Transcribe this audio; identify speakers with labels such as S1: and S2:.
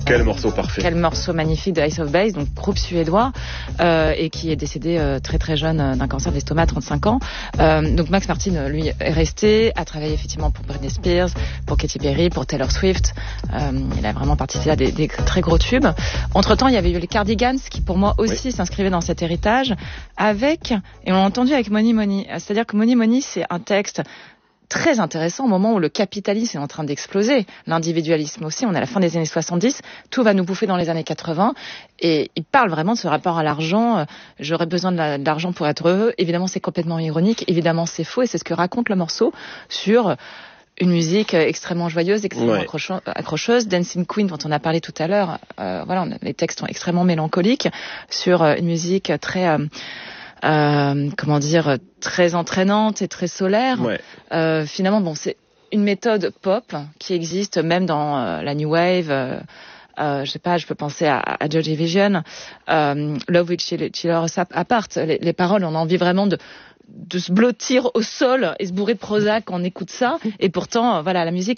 S1: Quel morceau parfait.
S2: Quel morceau magnifique de Ace of Base, donc groupe suédois, et qui est décédé très très jeune d'un cancer d'estomac à 35 ans. Donc Max Martin, lui, est resté, a travaillé effectivement pour Britney Spears, pour Katy Perry, pour Taylor Swift. Il a vraiment participé à des très gros tubes. Entre-temps, il y avait eu les Cardigans, qui pour moi aussi s'inscrivaient dans cet héritage, et on l'a entendu avec Money Money. C'est-à-dire que Money Money, c'est un texte très intéressant au moment où le capitalisme est en train d'exploser, l'individualisme aussi, on est à la fin des années 70, tout va nous bouffer dans les années 80, et il parle vraiment de ce rapport à l'argent, j'aurais besoin de l'argent pour être heureux, évidemment c'est complètement ironique, évidemment c'est faux, et c'est ce que raconte le morceau sur une musique extrêmement joyeuse, extrêmement accrocheuse, Dancing Queen dont on a parlé tout à l'heure, les textes sont extrêmement mélancoliques, sur une musique très... très entraînante et très solaire. Finalement, c'est une méthode pop qui existe même dans la New Wave. Je peux penser à Joy Division, Love Will Tear Us Apart. Les paroles, on a envie vraiment de se blottir au sol et se bourrer de Prozac quand on écoute ça. Et pourtant, la musique